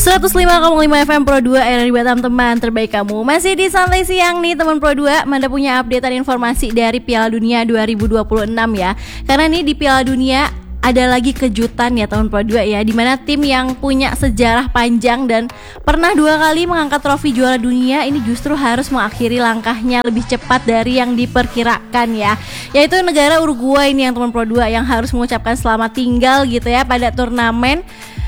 105,5 FM Pro 2 RRI Batam, teman terbaik kamu. Masih di santai siang nih teman Pro 2. Manda punya updatean informasi dari Piala Dunia 2026 ya. Karena nih di Piala Dunia ada lagi kejutan ya teman Pro 2 ya, dimana tim yang punya sejarah panjang dan pernah 2 kali mengangkat trofi juara dunia ini justru harus mengakhiri langkahnya lebih cepat dari yang diperkirakan ya. Yaitu negara Uruguay ini yang teman Pro 2 yang harus mengucapkan selamat tinggal gitu ya pada turnamen.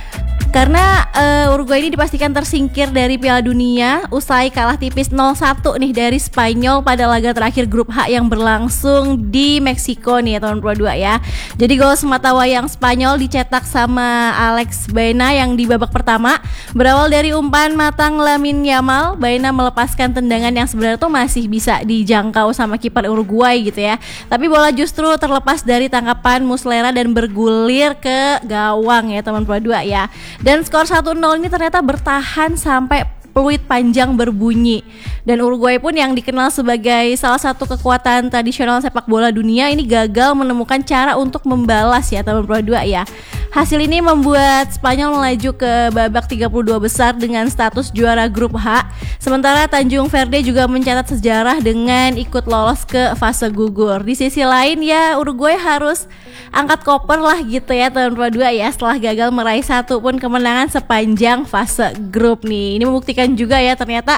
Karena Uruguay ini dipastikan tersingkir dari Piala Dunia usai kalah tipis 0-1 nih dari Spanyol pada laga terakhir grup H yang berlangsung di Meksiko nih ya teman Pro 2 ya. Jadi gol sematawayang Spanyol dicetak sama Alex Baena yang di babak pertama. Berawal dari umpan matang Lamine Yamal, Baena melepaskan tendangan yang sebenarnya tuh masih bisa dijangkau sama kiper Uruguay gitu ya. Tapi bola justru terlepas dari tangkapan Muslera dan bergulir ke gawang ya teman Pro 2 ya. Dan skor 1-0 ini ternyata bertahan sampai peluit panjang berbunyi. Dan Uruguay pun yang dikenal sebagai salah satu kekuatan tradisional sepak bola dunia ini gagal menemukan cara untuk membalas ya teman Pro 2 ya. Hasil ini membuat Spanyol melaju ke babak 32 besar dengan status juara grup H. Sementara Tanjung Verde juga mencatat sejarah dengan ikut lolos ke fase gugur. Di sisi lain ya Uruguay harus angkat koper lah gitu ya teman Pro 2 ya, setelah gagal meraih satu pun kemenangan sepanjang fase grup nih. Ini membuktikan juga ya ternyata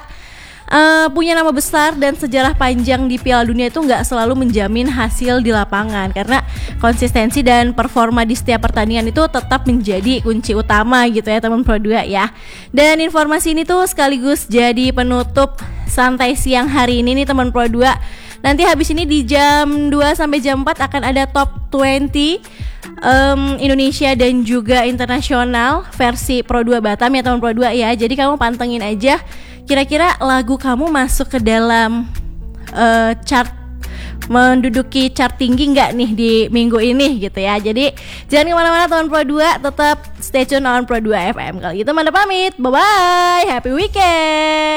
punya nama besar dan sejarah panjang di Piala Dunia itu nggak selalu menjamin hasil di lapangan, karena konsistensi dan performa di setiap pertandingan itu tetap menjadi kunci utama gitu ya teman Pro 2 ya. Dan informasi ini tuh sekaligus jadi penutup santai siang hari ini nih teman Pro 2. Nanti habis ini di jam 2 sampai jam 4 akan ada top 20 Indonesia dan juga internasional versi Pro 2 Batam ya teman Pro 2 ya. Jadi kamu pantengin aja kira-kira lagu kamu masuk ke dalam chart, menduduki chart tinggi nggak nih di minggu ini gitu ya. Jadi jangan kemana-mana teman Pro 2, tetap stay tune on Pro 2 FM. Kalau gitu Manda pamit, bye bye, happy weekend.